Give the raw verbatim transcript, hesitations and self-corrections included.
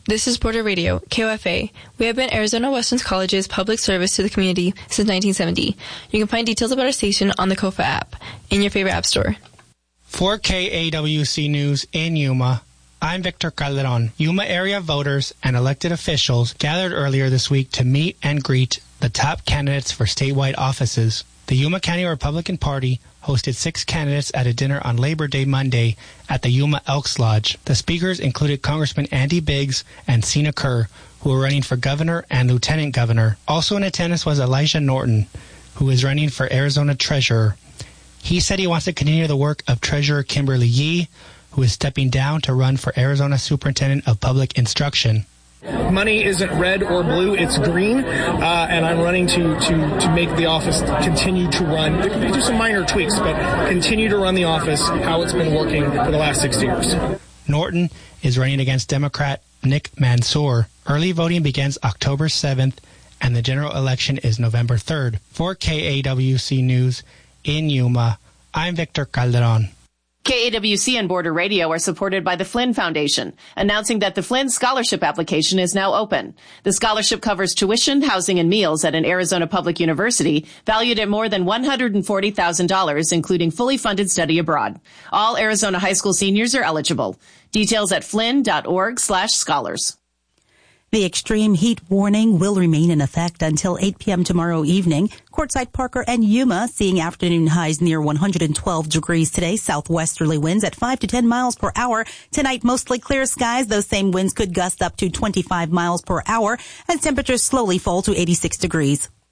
This is Border Radio, K O F A. We have been Arizona Western College's public service to the community since nineteen seventy. You can find details about our station on the Kofa app in your favorite app store. For K A W C News in Yuma, I'm Victor Calderon. Yuma area voters and elected officials gathered earlier this week to meet and greet the top candidates for statewide offices. The Yuma County Republican Party hosted six candidates at a dinner on Labor Day Monday at the Yuma Elks Lodge. The speakers included Congressman Andy Biggs and Sina Kerr, who are running for governor and lieutenant governor. Also in attendance was Elijah Norton, who is running for Arizona treasurer. He said he wants to continue the work of Treasurer Kimberly Yee, who is stepping down to run for Arizona Superintendent of Public Instruction. Money isn't red or blue, it's green, uh, and I'm running to, to, to make the office continue to run. There can be some minor tweaks, but continue to run the office how it's been working for the last six years. Norton is running against Democrat Nick Mansour. Early voting begins October seventh, and the general election is November third. For K A W C News in Yuma, I'm Victor Calderon. K A W C and Border Radio are supported by the Flynn Foundation, announcing that the Flynn Scholarship application is now open. The scholarship covers tuition, housing, and meals at an Arizona public university valued at more than one hundred forty thousand dollars, including fully funded study abroad. All Arizona high school seniors are eligible. Details at flynn.org slash scholars. The extreme heat warning will remain in effect until eight p.m. tomorrow evening. Quartzsite, Parker, and Yuma seeing afternoon highs near one hundred twelve degrees today. Southwesterly winds at five to ten miles per hour. Tonight, mostly clear skies. Those same winds could gust up to twenty-five miles per hour as temperatures slowly fall to eighty-six degrees.